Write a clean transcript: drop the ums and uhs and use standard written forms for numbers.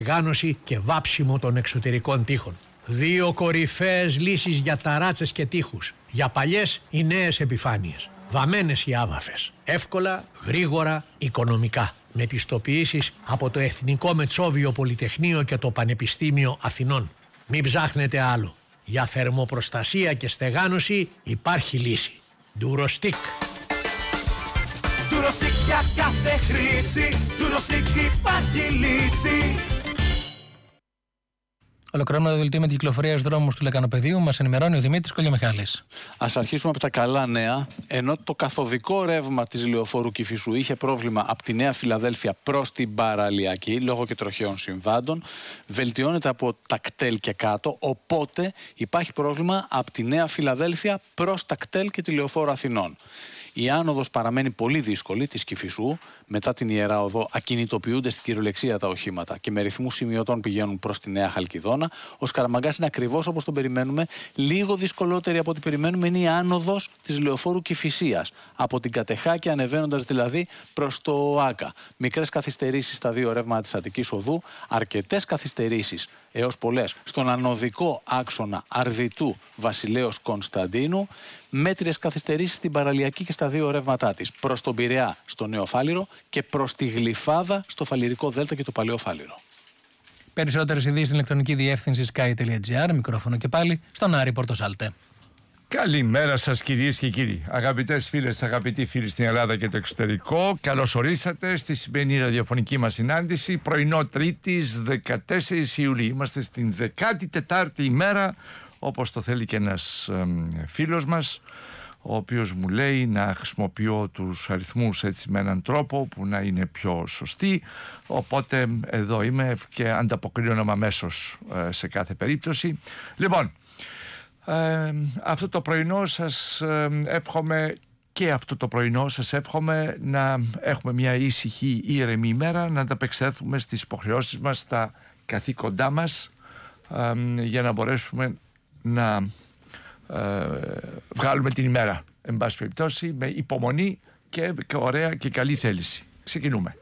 Γάνωση και βάψιμο των εξωτερικών τείχων. 2 κορυφαίες λύσεις για ταράτσες και τείχους. Για παλιές ή νέες επιφάνειες. Βαμμένες ή άβαφες. Εύκολα, γρήγορα, οικονομικά. Με πιστοποιήσεις από το Εθνικό Μετσόβιο Πολυτεχνείο και το Πανεπιστήμιο Αθηνών. Μην ψάχνετε άλλο. Για θερμοπροστασία και στεγάνωση υπάρχει λύση. Ντουροστικ. Ντουροστικ για κάθε χρήση. Ντουροστικ υπάρχει λύση. Ολοκληρώνουμε το δελτίο με την κυκλοφορία στους δρόμους του Λεκανοπεδίου. Μας ενημερώνει ο Δημήτρης Κολιομιχάλης. Ας αρχίσουμε από τα καλά νέα. Ενώ το καθοδικό ρεύμα της λεωφόρου Κηφισού είχε πρόβλημα από τη Νέα Φιλαδέλφια προς την Παραλιακή, λόγω και τροχαίων συμβάντων, βελτιώνεται από τα κτέλ και κάτω. Οπότε υπάρχει πρόβλημα από τη Νέα Φιλαδέλφια προς τα κτέλ και τη λεωφόρο Αθηνών. Η άνοδος παραμένει πολύ δύσκολη της Κηφισού. Μετά την Ιερά Οδό ακινητοποιούνται στην κυριολεξία τα οχήματα και με ρυθμούς σημειωτών πηγαίνουν προς τη Νέα Χαλκιδόνα. Ο Σκαραμαγκάς είναι ακριβώς όπως τον περιμένουμε. Λίγο δυσκολότερη από ό,τι περιμένουμε είναι η άνοδος της λεωφόρου Κηφισίας. Από την Κατεχάκη ανεβαίνοντας δηλαδή προς το Άκα. Μικρές καθυστερήσεις στα 2 ρεύματα της Αττικής Οδού. Αρκετές καθυστερήσεις έως πολλές στον ανωδικό άξονα Αρδιτού Βασιλέως Κωνσταντίνου. Μέτριες καθυστερήσεις στην Παραλιακή και στα 2 ρεύματά της. Προς τον Πειραιά στο Νέο Φάληρο και προς τη Γλυφάδα στο Φαληρικό Δέλτα και το Παλαιό Φάληρο. Περισσότερες ειδήσεις στην ηλεκτρονική διεύθυνση sky.gr. Μικρόφωνο και πάλι στον Άρη Πορτοσάλτε. Καλημέρα σας κυρίες και κύριοι. Αγαπητές φίλες, αγαπητοί φίλοι στην Ελλάδα και το εξωτερικό, καλώς ορίσατε στη σημερινή ραδιοφωνική μας συνάντηση. Πρωινό Τρίτης 14 Ιουλίου. Είμαστε στην 14η ημέρα, όπως το θέλει και ένας φίλος μας, ο οποίος μου λέει να χρησιμοποιώ τους αριθμούς έτσι με έναν τρόπο που να είναι πιο σωστή. Οπότε εδώ είμαι και ανταποκρίνομαι αμέσως σε κάθε περίπτωση. Λοιπόν, αυτό το πρωινό σας εύχομαι και αυτό το πρωινό σας εύχομαι να έχουμε μια ήσυχη, ήρεμη ημέρα, να ανταπεξέλθουμε στις υποχρεώσεις μας, στα καθήκοντά μας, για να μπορέσουμε να βγάλουμε την ημέρα, εν πάση περιπτώσει, με υπομονή και ωραία και καλή θέληση. Ξεκινούμε.